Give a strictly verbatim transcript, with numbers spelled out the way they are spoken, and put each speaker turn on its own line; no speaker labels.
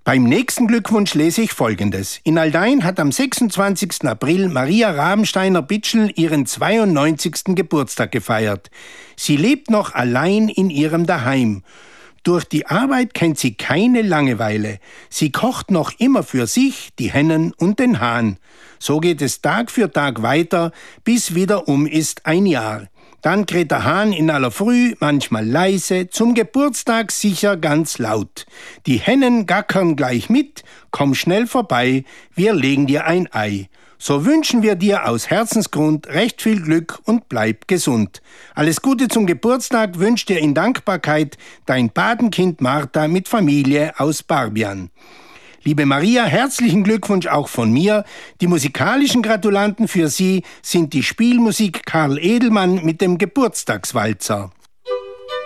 Beim nächsten Glückwunsch lese ich Folgendes. In Aldein hat am sechsundzwanzigsten April Maria Rabensteiner-Bitschel ihren zweiundneunzigsten Geburtstag gefeiert. Sie lebt noch allein in ihrem Daheim. Durch die Arbeit kennt sie keine Langeweile. Sie kocht noch immer für sich, die Hennen und den Hahn. So geht es Tag für Tag weiter, bis wieder um ist ein Jahr. Dann kräht der Hahn in aller Früh, manchmal leise, zum Geburtstag sicher ganz laut. Die Hennen gackern gleich mit, komm schnell vorbei, wir legen dir ein Ei. So wünschen wir dir aus Herzensgrund recht viel Glück und bleib gesund. Alles Gute zum Geburtstag wünscht dir in Dankbarkeit dein Patenkind Martha mit Familie aus Barbian. Liebe Maria, herzlichen Glückwunsch auch von mir. Die musikalischen Gratulanten für Sie sind die Spielmusik Karl Edelmann mit dem Geburtstagswalzer.